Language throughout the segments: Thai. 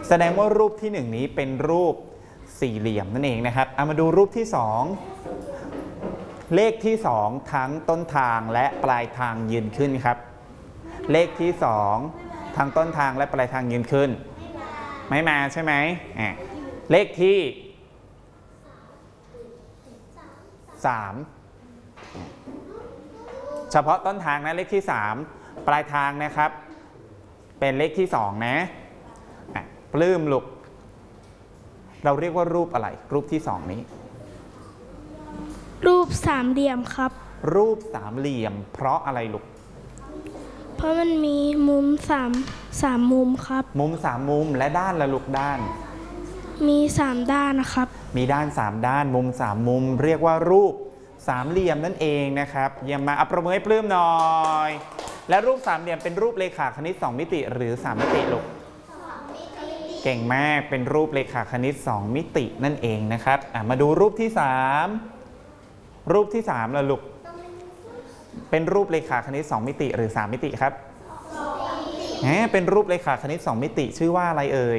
แสดงว่ารูปที่1นี้เป็นรูปสี่เหลี่ยมนั่นเองนะครับเอามาดูรูปที่2เลขที่2ทั้งต้นทางและปลายทางยืนขึ้นครับเลขที่2ทั้งต้นทางและปลายทางยืนขึ้นไม่มาใช่ไหมเลขที่3เฉพาะต้นทางนะเลขที่3ปลายทางนะครับเป็นเลขที่2นะปลื้มลูกเราเรียกว่ารูปอะไรรูปที่2นี้รูปสามเหลี่ยมครับรูปสามเหลี่ยมเพราะอะไรลูกเพราะมันมีมุมสามมุมครับมุม3มุมและด้านละลูกด้านมี3ด้านนะครับมีด้าน3ด้านมุม3มุมเรียกว่ารูปสามเหลี่ยมนั่นเองนะครับเยี่ยมมาอัปรบมือให้ปลื้มหน่อยและรูปสามเหลี่ยมเป็นรูปเรขาคณิต2มิติหรือ3มิติลูกเก่งมากเป็นรูปเรขาคณิต2มิตินั่นเองนะครับมาดูรูปที่3รูปที่3ล่ะลูกเป็นรูปเรขาคณิต2มิติหรือ3มิติครับเป็นรูปเรขาคณิต2มิติชื่อว่าอะไรเอ่ย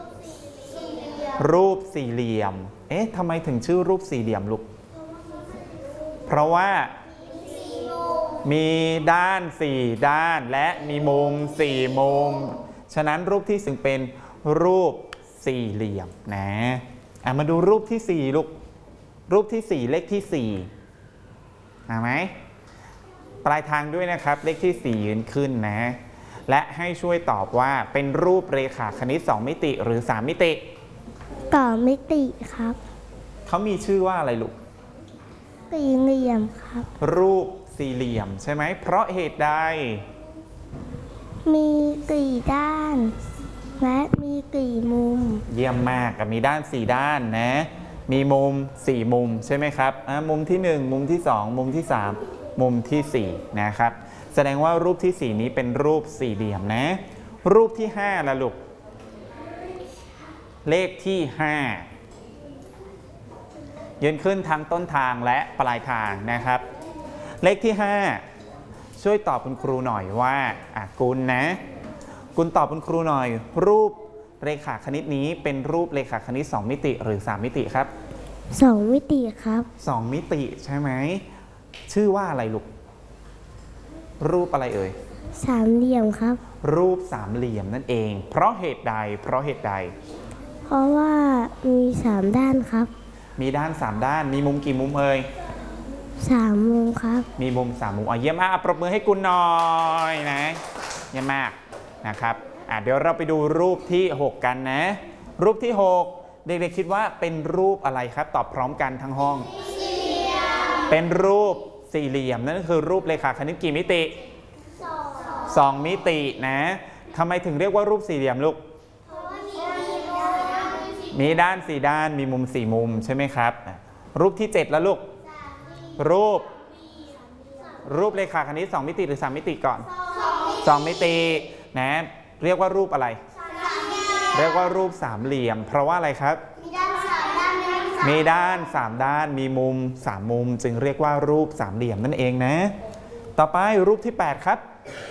รูปสี่เหลี่ยมทำไมถึงชื่อรูปสี่เหลี่ยมลูกเพราะว่ามีด้าน4ด้านและมีมุม4มุมฉะนั้นรูปที่1เป็นรูปสี่เหลี่ยมนะมาดูรูปที่4ลูกรูปที่4เลขที่4ไหมปลายทางด้วยนะครับเลขที่4ยืนขึ้นนะและให้ช่วยตอบว่าเป็นรูปเรขาคณิต2มิติหรือ3มิติ 2มิติครับเขามีชื่อว่าอะไรลูกสี่เหลี่ยมครับรูปสี่เหลี่ยมใช่ไหมเพราะเหตุใดมีกี่ด้านและมีกี่มุมเยี่ยมมากมีด้าน4ด้านนะมีมุม4มุมใช่ไหมครับมุมที่1มุมที่2มุมที่3มุมที่4นะครับแสดงว่ารูปที่4นี้เป็นรูปสี่เหลี่ยมนะรูปที่5ล่ะลูกเลขที่5ยืนขึ้นทั้งต้นทางและปลายทางนะครับเลขที่5ช่วยตอบคุณครูหน่อยว่ากุลนะกุลตอบคุณครูหน่อยรูปเรขาคณิตนี้เป็นรูปเรขาคณิต2มิติหรือ3มิติครับ 2มิติครับ 2มิติใช่ไหมชื่อว่าอะไรลูกรูปอะไรเอ่ยสามเหลี่ยมครับรูปสามเหลี่ยมนั่นเองเพราะเหตุใดเพราะว่ามี3ด้านครับมีด้าน3ด้านมีมุมกี่มุมเอ่ย 3มุมครับมีมุม3มุมเยี่ยมมากปรบมือให้กุลหน่อยนะเยี่ยมมากนะครับเดี๋ยวเราไปดูรูปที่6กันนะรูปที่6เด็กๆคิดว่าเป็นรูปอะไรครับตอบพร้อมกันทั้งห้องเป็นรูปสี่เหลี่ยมนั่นก็คือรูปเรขาคณิตกี่มิติ2มิตินะทำไมถึงเรียกว่ารูปสี่เหลี่ยมลูกมีด้าน4ด้านมีมุม4มุมใช่ไหมครับรูปที่7แล้วลูกรูปเรขาคณิต2มิติหรือ3มิติก่อน2มิตินะเรียกว่ารูปอะไรเรียกว่ารูปสามเหลี่ยมเพราะว่าอะไรครับมีด้าน3ด้านมีมุม3มุมจึงเรียกว่ารูปสามเหลี่ยมนั่นเองนะต่อไปรูปที่8ครับ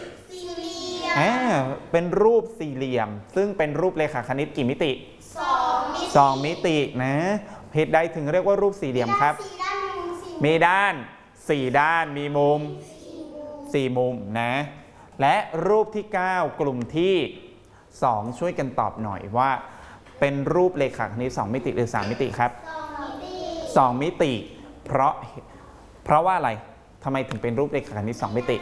เป็นรูปสี่เหลี่ยมซึ่งเป็นรูปเรขาคณิตกี่มิติ2มิตินะเหตุใดถึงเรียกว่ารูปสี่เหลี่ยมครับมีด้าน4ด้านมีมุม4มุมนะและรูปที่9กลุ่มที่2ช่วยกันตอบหน่อยว่าเป็นรูปเรขาคณิต2มิติหรือ3มิติครับ2มิติเพราะว่าอะไรทำไมถึงเป็นรูปเรขาคณิต2มิติ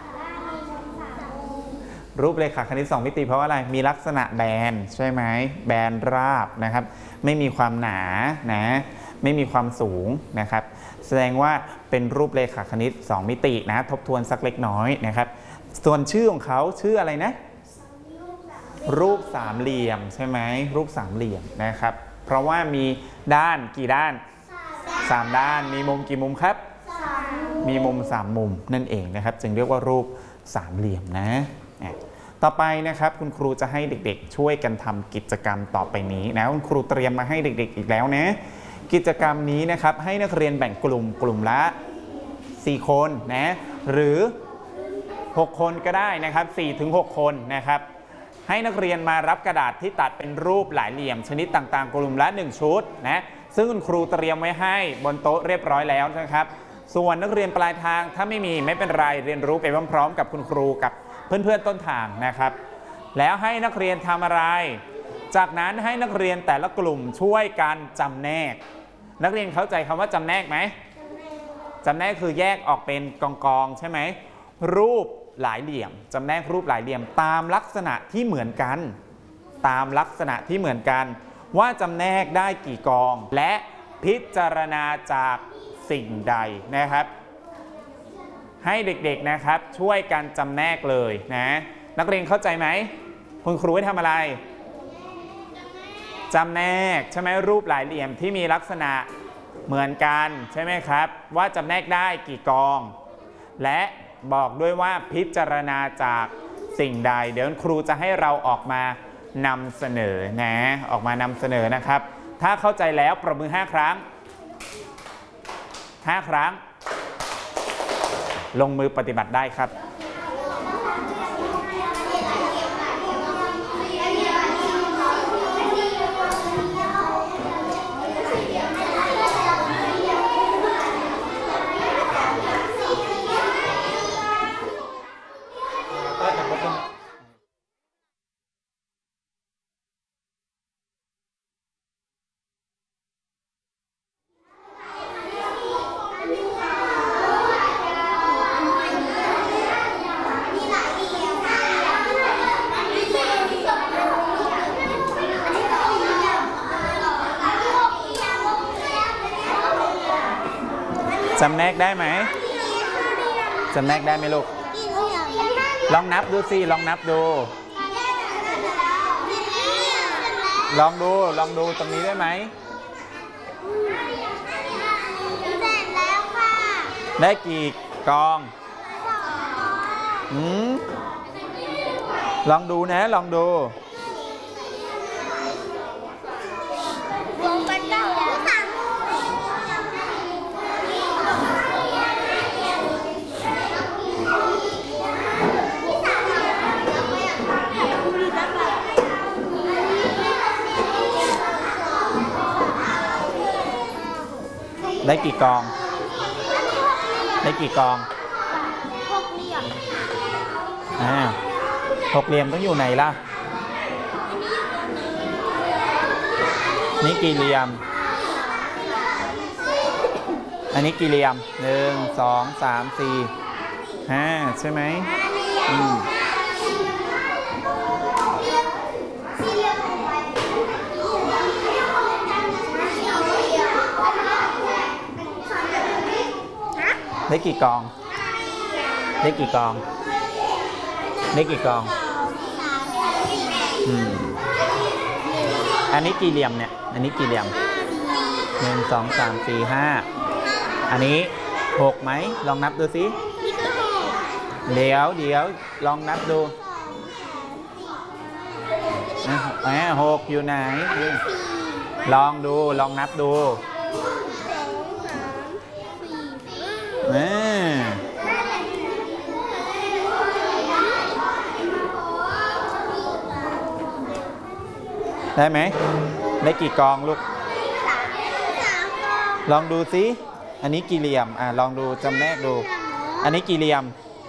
รูปเรขาคณิต2มิติเพราะว่าอะไรมีลักษณะแบนใช่ไหมแบนราบนะครับไม่มีความหนานะไม่มีความสูงนะครับแสดงว่าเป็นรูปเรขาคณิต2มิตินะทบทวนสักเล็กน้อยนะครับส่วนชื่อของเขาชื่ออะไรนะรูปสามเหลี่ยมใช่ไหมรูปสามเหลี่ยมนะครับเพราะว่ามีด้านกี่ด้าน3ด้านมีมุมกี่มุมครับมีมุม3มุมนั่นเองนะครับจึงเรียกว่ารูปสามเหลี่ยมนะต่อไปนะครับคุณครูจะให้เด็กๆช่วยกันทำกิจกรรมต่อไปนี้นะคุณครูเตรียมมาให้เด็กๆอีกแล้วนะกิจกรรมนี้นะครับให้นักเรียนแบ่งกลุ่มละ4คนนะหรือ6คนก็ได้นะครับ4 ถึง 6คนนะครับให้นักเรียนมารับกระดาษที่ตัดเป็นรูปหลายเหลี่ยมชนิดต่างๆกลุ่มละ1ชุดนะซึ่งคุณครูเตรียมไว้ให้บนโต๊ะเรียบร้อยแล้วนะครับส่วนนักเรียนปลายทางถ้าไม่มีไม่เป็นไรเรียนรู้ไปพร้อมๆกับคุณครูกับเพื่อนๆต้นทางนะครับแล้วให้นักเรียนทำอะไรจากนั้นให้นักเรียนแต่ละกลุ่มช่วยกันจำแนกนักเรียนเข้าใจคำว่าจำแนกไหมจำแนกคือแยกออกเป็นกองๆใช่ไหมรูปหลายเหลี่ยมจำแนกรูปหลายเหลี่ยมตามลักษณะที่เหมือนกันตามลักษณะที่เหมือนกันว่าจำแนกได้กี่กองและพิจารณาจากสิ่งใดนะครับให้เด็กๆนะครับช่วยกันจำแนกเลยนะนักเรียนเข้าใจไหมคุณครูให้ทำอะไรจำแนกใช่ไหมรูปหลายเหลี่ยมที่มีลักษณะเหมือนกันใช่ไหมครับว่าจำแนกได้กี่กองและบอกด้วยว่าพิจารณาจากสิ่งใดเดี๋ยวครูจะให้เราออกมานำเสนอนะออกมานำเสนอนะครับถ้าเข้าใจแล้วปรบมือ5 ครั้ง5 ครั้งลงมือปฏิบัติได้ครับจำแนกได้ไหมจำแนกได้ไหมลูกลองนับดูสิลองนับดูลองดูตรงนี้ได้ไหมได้กี่กองลองดูนะลองดูได้กี่กองได้กี่กอง6 เหลี่ยม6 เหลี่ยมต้องอยู่ไหนล่ะนี่กี่เหลี่ยมอันนี้กี่เหลี่ยม1 2 3 4 5ใช่ไหมได้กี่กองได้กี่กองได้กี่กองอันนี้กี่เหลี่ยมเนี่ยอันนี้กี่เหลี่ยม1 2 3 4 5อันนี้6ไหมลองนับดูสิเดี๋ยวลองนับดู6อยู่ไหนลองดูลองนับดูได้ไหมได้กี่กองลูกลองดูสิอันนี้กี่เหลี่ยมลองดูจำแนกดูอันนี้กี่เหลี่ยม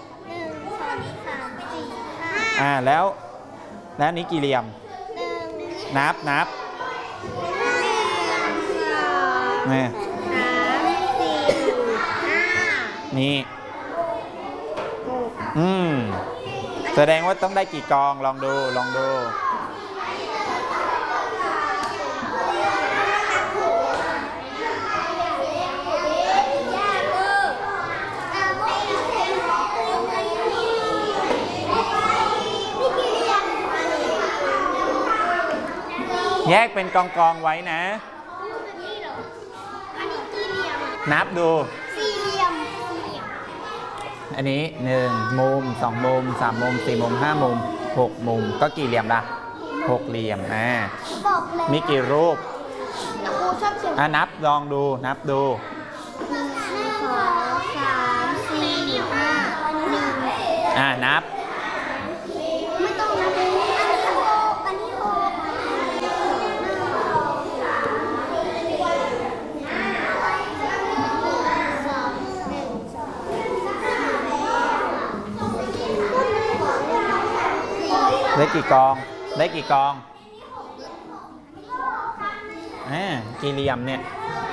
แล้วอันนี้กี่เหลี่ยมนับนี่แสดงว่าต้องได้กี่กองลองดูแยกเป็นกองไว้นะนับดูอันนี้1 มุม 2 มุม 3 มุม 4 มุม 5 มุม 6 มุมก็กี่เหลี่ยมล่ะ6 เหลี่ยมมีกี่รูปนับลองดูนับดูนับกี่กองได้กี่กองกี่เหลี่ยมเนี่ย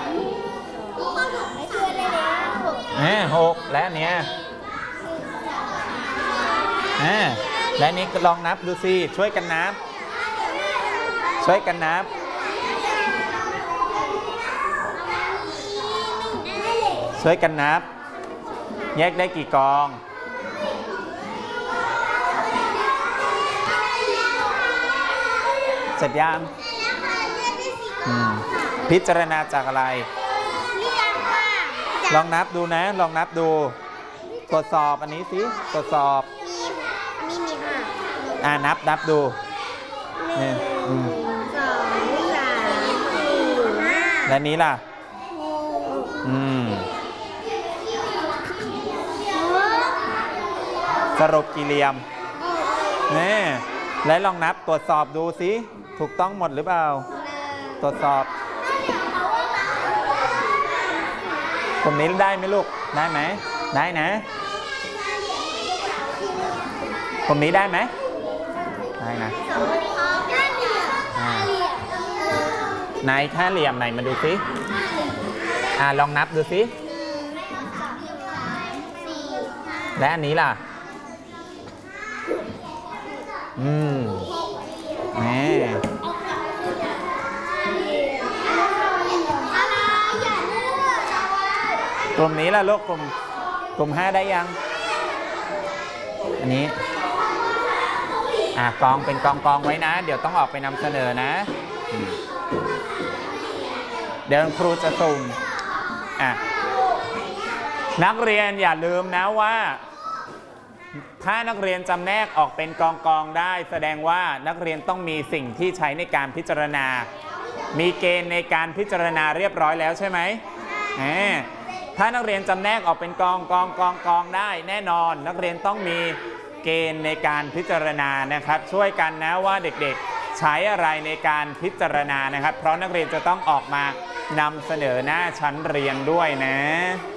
6และเนี้ยและนี้ลองนับดูสิช่วยกันนับช่วยกันนับช่วยกันนับแยกได้กี่กองเสร็จยังพิจารณาจากอะไรลองนับดูนะลองนับดูตรวจสอบอันนี้สิตรวจสอบนับดูนี่และนี้ล่ะสรุปกี่เหลี่ยมนี่และลองนับตรวจสอบดูสิถูกต้องหมดหรือเปล่าตรวจสอบกลุ่มนี้ได้ไหมลูกได้ไหมได้นะกลุ่มนี้ได้ไหมได้นะไหนค่าเหลี่ยมไหนมาดูสิลองนับดูสิและอันนี้ล่ะนี่กลุ่มนี้ล่ะลูกกลุ่ม5ได้ยังอันนี้กองเป็นกองไว้นะเดี๋ยวต้องออกไปนำเสนอนะเดี๋ยวครูจะสุ่มนักเรียนอย่าลืมนะว่าถ้านักเรียนจำแนกออกเป็นกองได้แสดงว่านักเรียนต้องมีสิ่งที่ใช้ในการพิจารณามีเกณฑ์ในการพิจารณาเรียบร้อยแล้วใช่ไหมถ้านักเรียนจำแนกออกเป็นกองได้แน่นอนนักเรียนต้องมีเกณฑ์ในการพิจารณานะครับช่วยกันนะว่าเด็กๆใช้อะไรในการพิจารณานะครับเพราะนักเรียนจะต้องออกมานำเสนอหน้าชั้นเรียนด้วยนะ